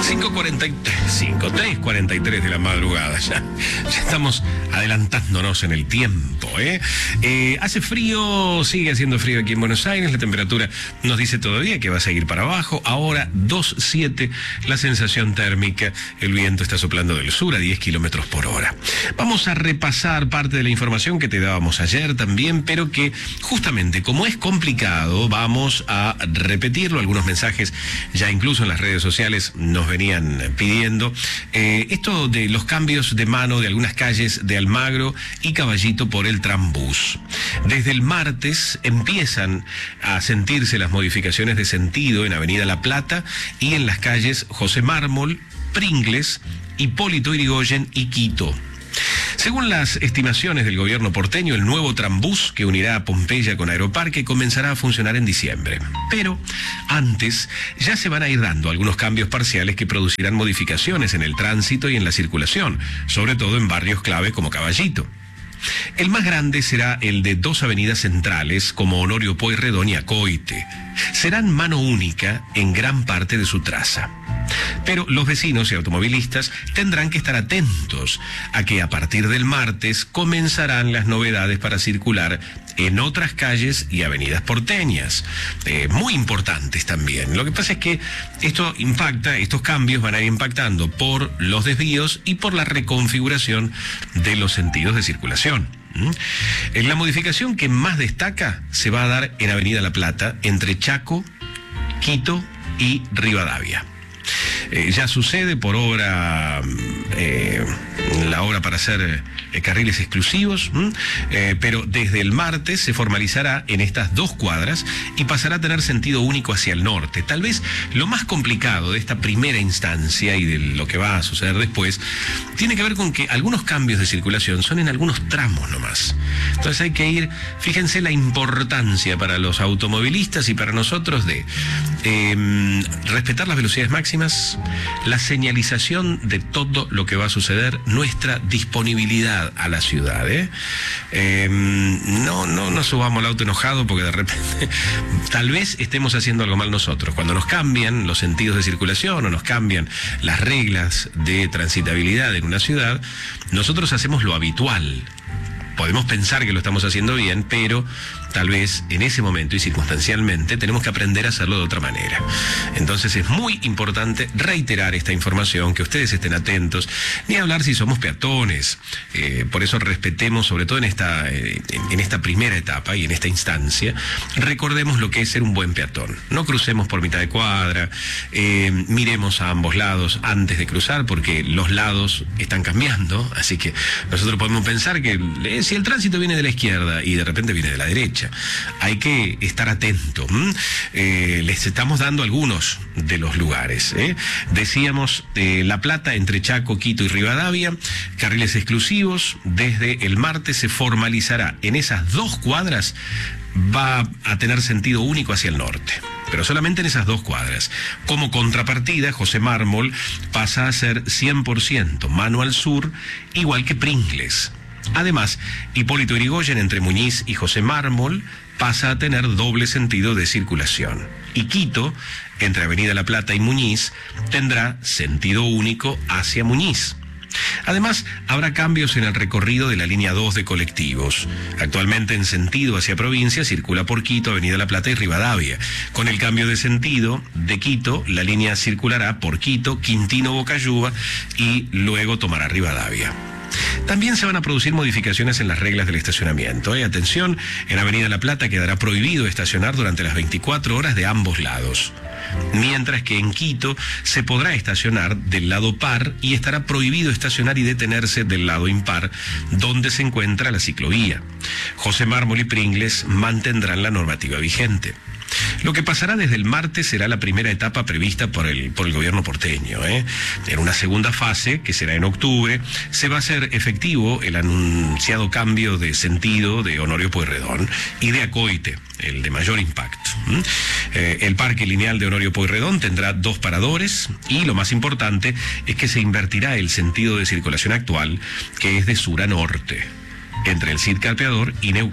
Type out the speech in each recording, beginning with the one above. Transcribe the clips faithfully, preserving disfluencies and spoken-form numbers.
cinco cuarenta y cinco, tres cuarenta y tres de la madrugada, ya, ya estamos adelantándonos en el tiempo, ¿eh? Eh, hace frío, sigue haciendo frío aquí en Buenos Aires, la temperatura nos dice todavía que va a seguir para abajo, ahora dos siete la sensación térmica, el viento está soplando del sur a diez kilómetros por hora. Vamos a repasar parte de la información que te dábamos ayer también, pero que justamente como es complicado, vamos a repetirlo, algunos mensajes ya incluso en las redes sociales nos venían pidiendo, eh, esto de los cambios de mano de algunas calles de Almagro y Caballito por el trambús. Desde el martes empiezan a sentirse las modificaciones de sentido en Avenida La Plata y en las calles José Mármol, Pringles, Hipólito Yrigoyen y Quito. Según las estimaciones del gobierno porteño, el nuevo trambús que unirá a Pompeya con Aeroparque comenzará a funcionar en diciembre. Pero antes ya se van a ir dando algunos cambios parciales que producirán modificaciones en el tránsito y en la circulación, sobre todo en barrios clave como Caballito. El más grande será el de dos avenidas centrales como Honorio Pueyrredón y Acoite. Serán mano única en gran parte de su traza. Pero los vecinos y automovilistas tendrán que estar atentos a que a partir del martes comenzarán las novedades para circular en otras calles y avenidas porteñas, eh, muy importantes también. Lo que pasa es que esto impacta, estos cambios van a ir impactando por los desvíos y por la reconfiguración de los sentidos de circulación. ¿Mm? La modificación que más destaca se va a dar en Avenida La Plata, entre Chaco, Quito y Rivadavia. Eh, ya sucede por obra, eh, la obra para hacer eh, carriles exclusivos, eh, pero desde el martes se formalizará en estas dos cuadras y pasará a tener sentido único hacia el norte. Tal vez lo más complicado de esta primera instancia y de lo que va a suceder después tiene que ver con que algunos cambios de circulación son en algunos tramos nomás. Entonces hay que ir, fíjense la importancia para los automovilistas y para nosotros de eh, respetar las velocidades máximas, la señalización de todo lo que va a suceder, nuestra disponibilidad a la ciudad, ¿eh? Eh, no, no, no subamos el auto enojado porque de repente tal vez estemos haciendo algo mal nosotros. Cuando nos cambian los sentidos de circulación o nos cambian las reglas de transitabilidad en una ciudad, nosotros hacemos lo habitual. Podemos pensar que lo estamos haciendo bien, pero tal vez en ese momento y circunstancialmente tenemos que aprender a hacerlo de otra manera. Entonces es muy importante reiterar esta información, que ustedes estén atentos, ni hablar si somos peatones. Eh, por eso respetemos, sobre todo en esta, eh, en esta primera etapa y en esta instancia, recordemos lo que es ser un buen peatón. No crucemos por mitad de cuadra, eh, miremos a ambos lados antes de cruzar, porque los lados están cambiando, así que nosotros podemos pensar que eh, si el tránsito viene de la izquierda y de repente viene de la derecha, hay que estar atento. ¿Mm? Eh, les estamos dando algunos de los lugares. ¿eh? Decíamos eh, La Plata entre Chaco, Quito y Rivadavia, carriles exclusivos. Desde el martes se formalizará en esas dos cuadras, va a tener sentido único hacia el norte, pero solamente en esas dos cuadras. Como contrapartida, José Mármol pasa a ser cien por ciento mano al sur, igual que Pringles. Además, Hipólito Yrigoyen entre Muñiz y José Mármol pasa a tener doble sentido de circulación. Y Quito, entre Avenida La Plata y Muñiz, tendrá sentido único hacia Muñiz. Además, habrá cambios en el recorrido de la línea dos de colectivos. Actualmente en sentido hacia provincia circula por Quito, Avenida La Plata y Rivadavia. Con el cambio de sentido de Quito, la línea circulará por Quito, Quintino, Bocayuba y luego tomará Rivadavia. También se van a producir modificaciones en las reglas del estacionamiento. ¿eh? Atención, en Avenida La Plata quedará prohibido estacionar durante las veinticuatro horas de ambos lados. Mientras que en Quito se podrá estacionar del lado par y estará prohibido estacionar y detenerse del lado impar, donde se encuentra la ciclovía. José Mármol y Pringles mantendrán la normativa vigente. Lo que pasará desde el martes será la primera etapa prevista por el, por el gobierno porteño. ¿eh? En una segunda fase, que será en octubre, se va a hacer efectivo el anunciado cambio de sentido de Honorio Pueyrredón y de Acoite, el de mayor impacto. ¿Mm? Eh, el parque lineal de Honorio Pueyrredón tendrá dos paradores y lo más importante es que se invertirá el sentido de circulación actual, que es de sur a norte, entre el Cid Campeador y Neuquén.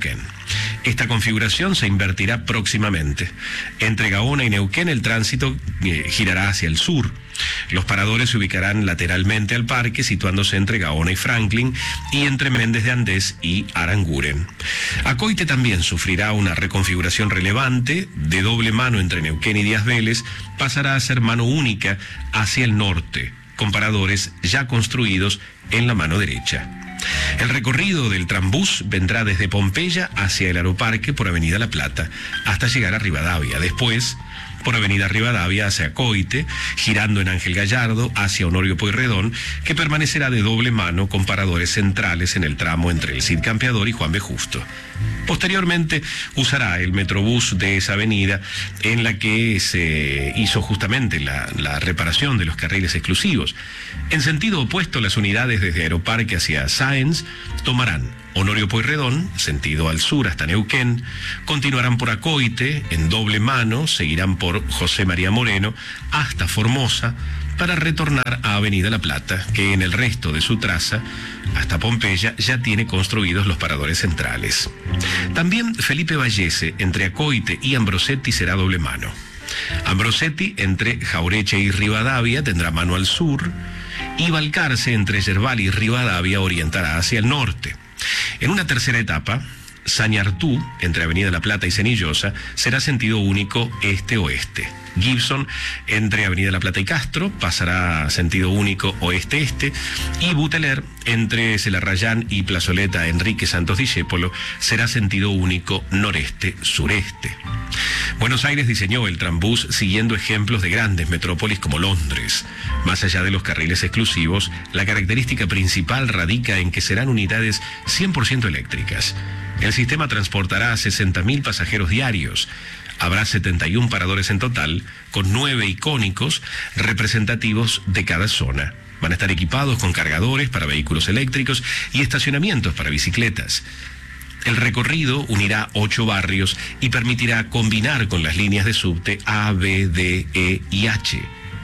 Esta configuración se invertirá próximamente. Entre Gaona y Neuquén el tránsito eh, girará hacia el sur. Los paradores se ubicarán lateralmente al parque, situándose entre Gaona y Franklin y entre Méndez de Andés y Aranguren. Acoite también sufrirá una reconfiguración relevante. De doble mano entre Neuquén y Díaz Vélez pasará a ser mano única hacia el norte, con paradores ya construidos en la mano derecha. El recorrido del trambús vendrá desde Pompeya hacia el Aeroparque por Avenida La Plata, hasta llegar a Rivadavia. Después, por Avenida Rivadavia hacia Acoite, girando en Ángel Gallardo hacia Honorio Pueyrredón, que permanecerá de doble mano con paradores centrales en el tramo entre el Cid Campeador y Juan B. Justo. Posteriormente usará el Metrobús de esa avenida en la que se hizo justamente la, la reparación de los carriles exclusivos. En sentido opuesto, las unidades desde Aeroparque hacia Sáenz tomarán Honorio Pueyrredón, sentido al sur hasta Neuquén, continuarán por Acoite, en doble mano, seguirán por José María Moreno hasta Formosa, para retornar a Avenida La Plata, que en el resto de su traza, hasta Pompeya, ya tiene construidos los paradores centrales. También Felipe Vallese, entre Acoite y Ambrosetti, será doble mano. Ambrosetti, entre Jaureche y Rivadavia, tendrá mano al sur, y Balcarce, entre Yerbal y Rivadavia, orientará hacia el norte. En una tercera etapa, Sañartú, entre Avenida La Plata y Cenillosa, será sentido único este-oeste. Gibson, entre Avenida La Plata y Castro, pasará a sentido único oeste-este, y Buteler, entre Celarrayán y Plazoleta Enrique Santos Discépolo, será sentido único noreste-sureste. Buenos Aires diseñó el trambús siguiendo ejemplos de grandes metrópolis como Londres. Más allá de los carriles exclusivos, la característica principal radica en que serán unidades cien por ciento eléctricas. El sistema transportará a sesenta mil pasajeros diarios. Habrá setenta y un paradores en total, con nueve icónicos representativos de cada zona. Van a estar equipados con cargadores para vehículos eléctricos y estacionamientos para bicicletas. El recorrido unirá ocho barrios y permitirá combinar con las líneas de subte A, B, D, E y H,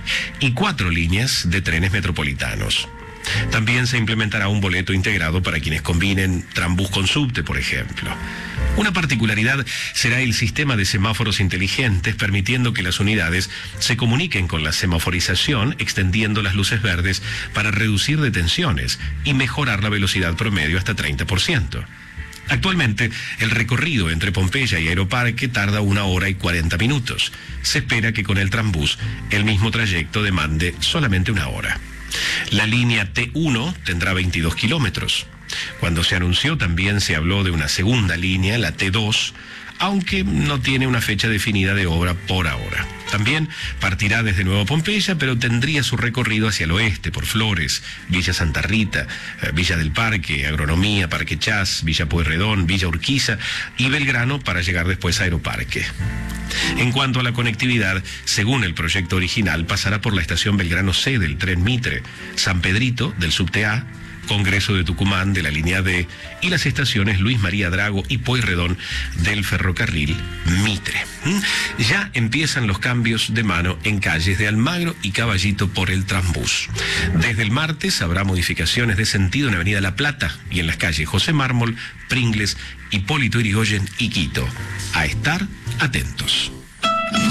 y cuatro líneas de trenes metropolitanos. También se implementará un boleto integrado para quienes combinen trambús con subte, por ejemplo. Una particularidad será el sistema de semáforos inteligentes, permitiendo que las unidades se comuniquen con la semaforización, extendiendo las luces verdes para reducir detenciones y mejorar la velocidad promedio hasta treinta por ciento. Actualmente, el recorrido entre Pompeya y Aeroparque tarda una hora y cuarenta minutos. Se espera que con el trambús el mismo trayecto demande solamente una hora. La línea T uno tendrá veintidós kilómetros. Cuando se anunció también se habló de una segunda línea, la T dos, aunque no tiene una fecha definida de obra por ahora. También partirá desde Nuevo Pompeya, pero tendría su recorrido hacia el oeste, por Flores, Villa Santa Rita, Villa del Parque, Agronomía, Parque Chas, Villa Pueyrredón, Villa Urquiza y Belgrano para llegar después a Aeroparque. En cuanto a la conectividad, según el proyecto original, pasará por la estación Belgrano C del tren Mitre, San Pedrito del subte A, Congreso de Tucumán de la línea D y las estaciones Luis María Drago y Pueyrredón del ferrocarril Mitre. Ya empiezan los cambios de mano en calles de Almagro y Caballito por el trambús. Desde el martes habrá modificaciones de sentido en Avenida La Plata y en las calles José Mármol, Pringles, Hipólito Yrigoyen y Quito. A estar atentos.